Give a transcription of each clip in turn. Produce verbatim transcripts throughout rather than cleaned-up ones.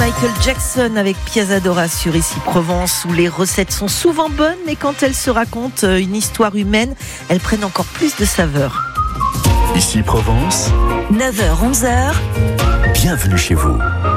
Michael Jackson avec Piazza Dora sur Ici Provence, où les recettes sont souvent bonnes, mais quand elles se racontent une histoire humaine, elles prennent encore plus de saveur. Ici Provence, neuf heures onze heures. Bienvenue chez vous.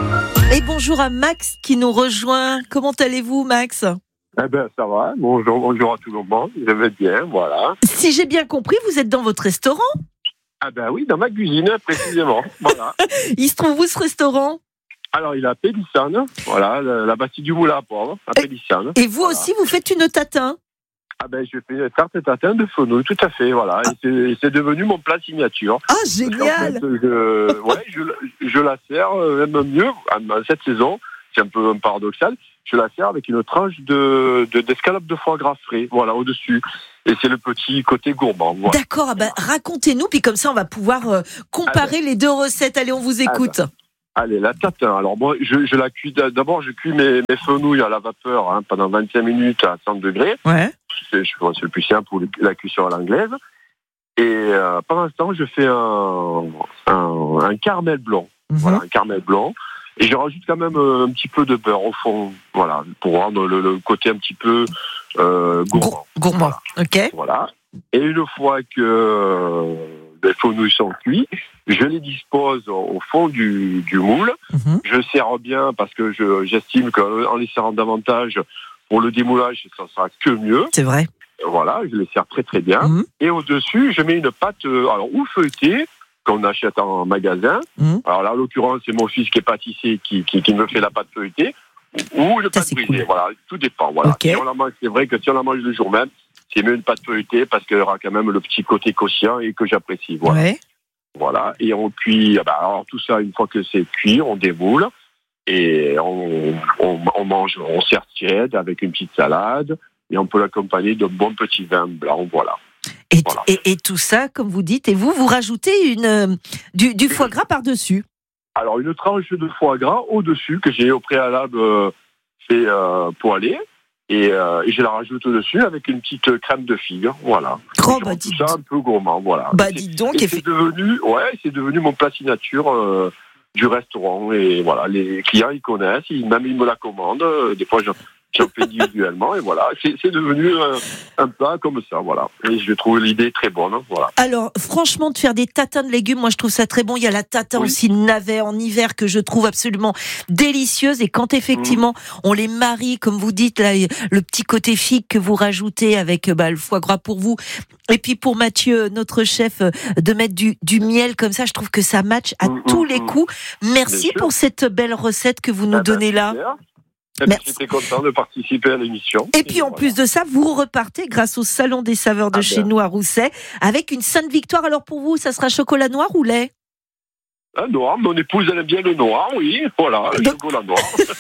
Et bonjour à Max qui nous rejoint. Comment allez-vous, Max ? Eh ben ça va, bonjour, bonjour à tout le monde, je vais bien, voilà. Si j'ai bien compris, vous êtes dans votre restaurant ? Ah ben oui, dans ma cuisine, précisément, voilà. Il se trouve où ce restaurant ? Alors il est à Pélissane, voilà, la, la bastille du Moulin à Poivre, à Pélissane. Et vous voilà. aussi, vous faites une tatin ? Ah ben je fais une tarte tatin de fenouil, tout à fait, voilà. Ah. Et, c'est, et c'est devenu mon plat signature. Ah, génial ! En fait, je, ouais, je, je la sers, même mieux, en cette saison, c'est un peu paradoxal, je la sers avec une tranche de, de, d'escalope de foie gras frais, voilà, au-dessus. Et c'est le petit côté gourmand. Voilà. D'accord, ah ben, racontez-nous, puis comme ça on va pouvoir euh, comparer ah ben. les deux recettes. Allez, on vous écoute. Ah ben. Allez, la tatin. Alors moi, je, je la cuis, d'abord je cuis mes, mes fenouilles à la vapeur hein, pendant vingt-cinq minutes à cent degrés. Ouais. C'est, je crois, c'est le plus simple pour la cuisson à l'anglaise. Et euh, pendant ce temps, je fais un, un, un caramel blanc. Mm-hmm. Voilà, un caramel blanc. Et je rajoute quand même un petit peu de beurre au fond, voilà, pour rendre le, le côté un petit peu euh, gourmand. Gourmand, voilà. Ok. Voilà. Et une fois que euh, les fenouilles sont cuits, je les dispose au fond du, du moule. Mm-hmm. Je serre bien parce que je, j'estime qu'en les serrant davantage, pour le démoulage, ça sera que mieux. C'est vrai. Voilà, je les serre très très bien. Mm-hmm. Et au-dessus, je mets une pâte, alors ou feuilletée, qu'on achète en magasin. Mmh. Alors là, en l'occurrence, c'est mon fils qui est pâtissier qui, qui, qui me fait la pâte feuilletée ou le pâte brisée. Cool. Voilà, tout dépend. Voilà. Okay. Si on la mange, c'est vrai que si on la mange le jour même, c'est mieux une pâte feuilletée parce qu'elle aura quand même le petit côté croustillant et que j'apprécie. Voilà. Ouais. Voilà. Et on cuit. Bah, alors tout ça, une fois que c'est cuit, on démoule et on, on, on mange, on sert tiède avec une petite salade et on peut l'accompagner de bons petits vins blancs. Voilà. Et, voilà. et, et tout ça, comme vous dites, et vous, vous rajoutez une, euh, du, du foie gras par-dessus. Alors, une tranche de foie gras au-dessus, que j'ai au préalable euh, fait euh, poêler, et, euh, et je la rajoute au-dessus avec une petite crème de figue, voilà. Oh, bah, tout ça un peu gourmand, voilà. Bah, dites donc. Et c'est, devenu, ouais, c'est devenu mon plat signature euh, du restaurant, et voilà, les clients, ils connaissent, ils, même ils me la commandent, des fois, j'en j'en fais individuellement et voilà, c'est, c'est devenu un, un plat comme ça, voilà. Et je trouve l'idée très bonne, voilà. Alors, franchement, de faire des tatins de légumes, moi je trouve ça très bon. Il y a la tatin oui. aussi de navet en hiver que je trouve absolument délicieuse. Et quand effectivement mmh. on les marie, comme vous dites, là, le petit côté figue que vous rajoutez avec bah, le foie gras pour vous, et puis pour Mathieu, notre chef, de mettre du, du miel comme ça, je trouve que ça match à mmh, tous mmh, les coups. Merci pour cette belle recette que vous nous ah donnez ben, là. Bien. J'étais content de participer à l'émission. Et puis et en voilà. plus de ça, vous repartez grâce au Salon des saveurs de ah chez bien. nous à Rousset avec une Sainte Victoire. Alors pour vous, ça sera chocolat noir ou lait ? Un noir, mon épouse elle aime bien le noir, oui, voilà, le Donc... chocolat noir.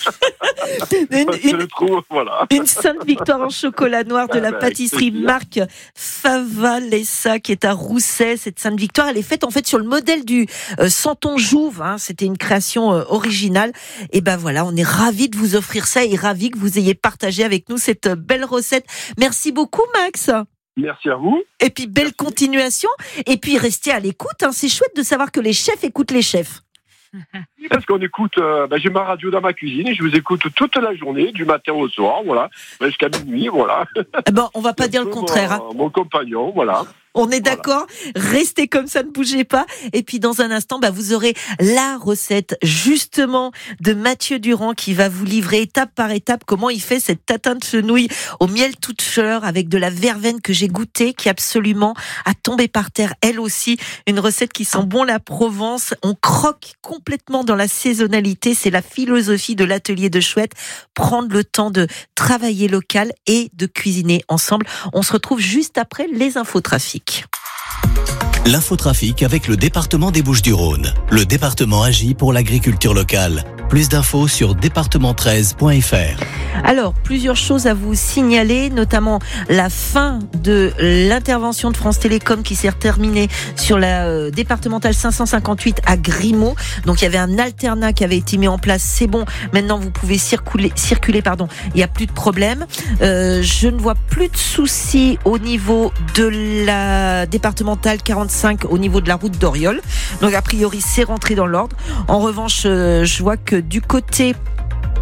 une, une, je le trouve, voilà. une Sainte Victoire en chocolat noir de ah la ben, pâtisserie Marc Favalessa qui est à Rousset. Cette Sainte Victoire, elle est faite en fait sur le modèle du euh, Santon Jouve. Hein, c'était une création euh, originale. Et ben voilà, on est ravis de vous offrir ça et ravis que vous ayez partagé avec nous cette belle recette. Merci beaucoup, Max. Merci à vous. Et puis, belle Merci. continuation. Et puis, restez à l'écoute. Hein. C'est chouette de savoir que les chefs écoutent les chefs. Oui, parce qu'on écoute... Euh, ben, j'ai ma radio dans ma cuisine et je vous écoute toute la journée, du matin au soir, voilà. Jusqu'à minuit, voilà. Eh ben, on va pas dire le contraire. Mon, hein. mon compagnon, voilà. On est d'accord, voilà. Restez comme ça, ne bougez pas. Et puis dans un instant, bah, vous aurez la recette justement de Mathieu Durand qui va vous livrer étape par étape comment il fait cette tatin de fenouil au miel toute fleur avec de la verveine que j'ai goûtée, qui absolument a tombé par terre elle aussi. Une recette qui sent bon la Provence. On croque complètement dans la saisonnalité. C'est la philosophie de l'atelier de Chouette. Prendre le temps de travailler local et de cuisiner ensemble. On se retrouve juste après les infotrafics. L'infotrafic avec le département des Bouches-du-Rhône. Le département agit pour l'agriculture locale. Plus d'infos sur département treize point f r. Alors, plusieurs choses à vous signaler, notamment la fin de l'intervention de France Télécom qui s'est terminée sur la euh, départementale cinq cent cinquante-huit à Grimaud. Donc, il y avait un alternat qui avait été mis en place. C'est bon, maintenant vous pouvez circuler, circuler pardon. Il n'y a plus de problème. Euh, je ne vois plus de soucis au niveau de la départementale quarante-cinq, au niveau de la route d'Oriol. Donc, a priori, c'est rentré dans l'ordre. En revanche, euh, je vois que du côté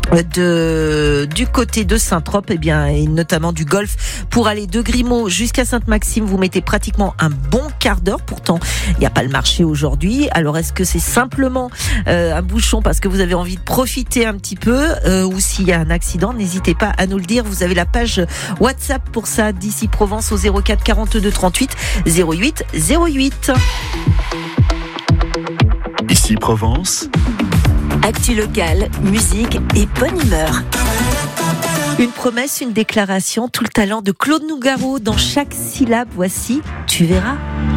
de, du côté de Saint-Trope, eh bien, et notamment du Golfe, pour aller de Grimaud jusqu'à Sainte-Maxime, vous mettez pratiquement un bon quart d'heure. Pourtant, il n'y a pas le marché aujourd'hui. Alors, est-ce que c'est simplement euh, un bouchon parce que vous avez envie de profiter un petit peu, euh, ou s'il y a un accident, n'hésitez pas à nous le dire. Vous avez la page WhatsApp pour ça, d'ici Provence, au zéro quatre quarante-deux trente-huit zéro huit zéro huit. Ici Provence. Actu locale, musique et bonne humeur. Une promesse, une déclaration, tout le talent de Claude Nougaro dans chaque syllabe. Voici, tu verras.